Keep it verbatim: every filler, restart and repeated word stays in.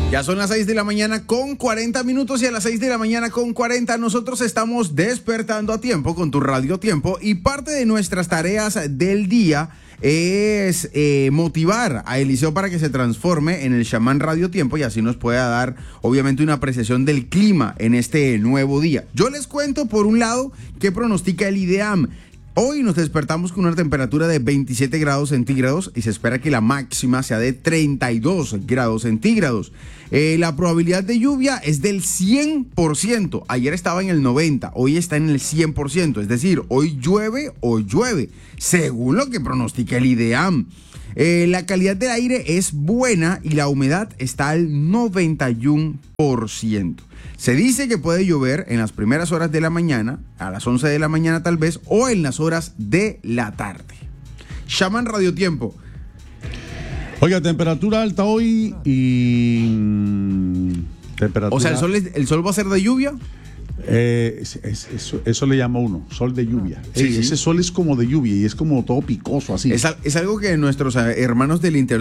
Ya son las seis de la mañana con cuarenta minutos y a las seis de la mañana con cuarenta nosotros estamos despertando a tiempo con tu Radio Tiempo y parte de nuestras tareas del día es eh, motivar a Eliseo para que se transforme en el chamán Radio Tiempo y así nos pueda dar obviamente una apreciación del clima en este nuevo día. Yo les cuento por un lado qué pronostica el IDEAM. Hoy nos despertamos con una temperatura de veintisiete grados centígrados y se espera que la máxima sea de treinta y dos grados centígrados. Eh, la probabilidad de lluvia es del cien por ciento. Ayer estaba en el noventa por ciento, hoy está en el cien por ciento. Es decir, hoy llueve o llueve, según lo que pronostica el IDEAM. Eh, la calidad del aire es buena y la humedad está al noventa y uno por ciento. Se dice que puede llover en las primeras horas de la mañana, a las once de la mañana tal vez, o en las horas de la tarde. Chamán Radio Tiempo. Oiga, temperatura alta hoy y... temperatura... O sea, ¿el sol, es, el sol va a ser de lluvia? Eh, es, es, eso, eso le llama uno, sol de lluvia. Sí, Ey, sí. Ese sol es como de lluvia y es como todo picoso así. Es, es algo que nuestros hermanos del interior